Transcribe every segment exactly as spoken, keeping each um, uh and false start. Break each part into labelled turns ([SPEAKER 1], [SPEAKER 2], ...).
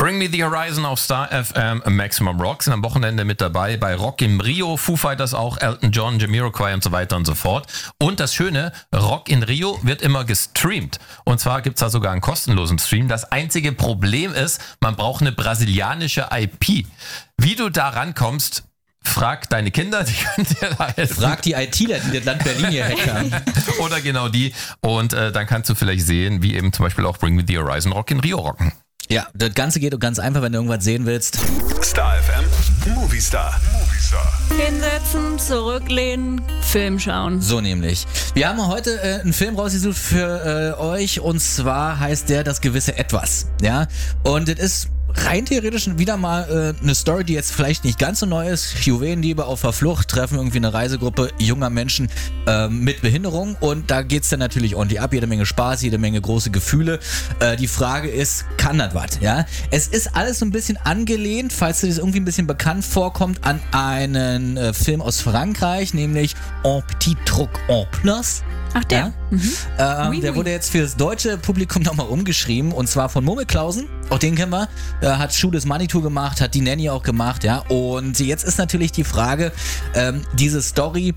[SPEAKER 1] Bring Me the Horizon auf Star F M, Maximum Rock sind am Wochenende mit dabei. Bei Rock in Rio, Foo Fighters auch, Elton John, Jamiroquai und so weiter und so fort. Und das Schöne, Rock in Rio wird immer gestreamt. Und zwar gibt's da sogar einen kostenlosen Stream. Das einzige Problem ist, man braucht eine brasilianische I P. Wie du da rankommst, frag deine Kinder, die können dir da helfen.
[SPEAKER 2] Frag die ITler, die das Land Berlin hier hackern.
[SPEAKER 1] Oder genau die. Und äh, dann kannst du vielleicht sehen, wie eben zum Beispiel auch Bring Me the Horizon Rock in Rio rocken.
[SPEAKER 2] Ja, das Ganze geht ganz einfach, wenn du irgendwas sehen willst.
[SPEAKER 3] Star F M, Movie Star. Movie Star.
[SPEAKER 4] Hinsetzen, zurücklehnen, Film schauen.
[SPEAKER 2] So nämlich. Wir haben heute äh, einen Film rausgesucht für äh, euch und zwar heißt der Das gewisse Etwas. Ja, und es ist rein theoretisch wieder mal äh, eine Story, die jetzt vielleicht nicht ganz so neu ist. Juwelendiebe auf der Flucht treffen irgendwie eine Reisegruppe junger Menschen äh, mit Behinderung und da geht's dann natürlich ordentlich ab. Jede Menge Spaß, jede Menge große Gefühle. Äh, die Frage ist, kann das was? Ja? Es ist alles so ein bisschen angelehnt, falls dir das irgendwie ein bisschen bekannt vorkommt, an einen äh, Film aus Frankreich, nämlich Un Petit Truc en Plus.
[SPEAKER 4] Ach, der.
[SPEAKER 2] Ja?
[SPEAKER 4] Mhm.
[SPEAKER 2] Ähm,
[SPEAKER 4] Oui,
[SPEAKER 2] der
[SPEAKER 4] oui.
[SPEAKER 2] wurde jetzt fürs deutsche Publikum nochmal umgeschrieben und zwar von Murmelklausen. Auch den kennen wir. Äh, hat Schuh des Manitou gemacht, hat die Nanny auch gemacht, ja. Und jetzt ist natürlich die Frage, ähm, diese Story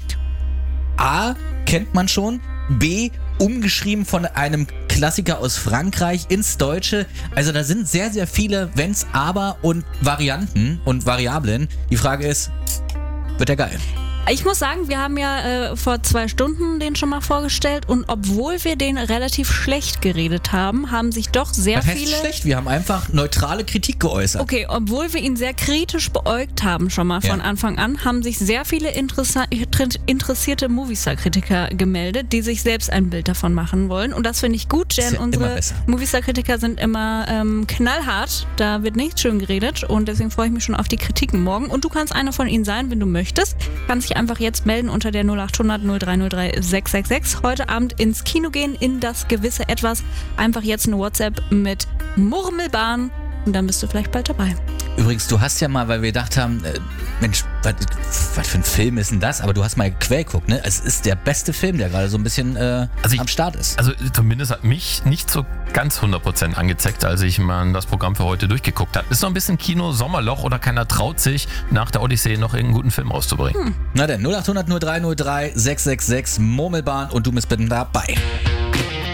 [SPEAKER 2] A, kennt man schon, B, umgeschrieben von einem Klassiker aus Frankreich ins Deutsche. Also da sind sehr, sehr viele Wenns, Aber und Varianten und Variablen. Die Frage ist, wird der geil?
[SPEAKER 4] Ich muss sagen, wir haben ja äh, vor zwei Stunden den schon mal vorgestellt und obwohl wir den relativ schlecht geredet haben, haben sich doch sehr
[SPEAKER 2] Das heißt
[SPEAKER 4] viele...
[SPEAKER 2] schlecht, wir haben einfach neutrale Kritik geäußert.
[SPEAKER 4] Okay, obwohl wir ihn sehr kritisch beäugt haben schon mal von
[SPEAKER 2] Ja.
[SPEAKER 4] Anfang an, haben sich sehr viele interessa- interessierte Movistar-Kritiker gemeldet, die sich selbst ein Bild davon machen wollen. Und das finde ich gut,
[SPEAKER 2] Ist
[SPEAKER 4] denn
[SPEAKER 2] ja immer
[SPEAKER 4] unsere
[SPEAKER 2] besser.
[SPEAKER 4] Movistar-Kritiker sind immer ähm, knallhart. Da wird nicht schön geredet und deswegen freue ich mich schon auf die Kritiken morgen. Und du kannst einer von ihnen sein, wenn du möchtest. Kannst dich einfach jetzt melden unter der null acht hundert null drei null drei sechs sechs sechs. Heute Abend ins Kino gehen, in das gewisse Etwas. Einfach jetzt eine WhatsApp mit Murmelbahn und dann bist du vielleicht bald dabei.
[SPEAKER 2] Übrigens, du hast ja mal, weil wir gedacht haben, äh, Mensch, was für ein Film ist denn das? Aber du hast mal Quell geguckt, ne? Es ist der beste Film, der gerade so ein bisschen äh,
[SPEAKER 1] Also ich-
[SPEAKER 2] am Start ist.
[SPEAKER 1] Also zumindest hat mich nicht so ganz hundert Prozent angezeckt, als ich mal das Programm für heute durchgeguckt habe. Ist noch ein bisschen Kino-Sommerloch oder keiner traut sich, nach der Odyssee noch irgendeinen guten Film rauszubringen.
[SPEAKER 2] Na denn, null acht hundert null drei null drei sechs sechs sechs Murmelbahn und du bist bitte dabei.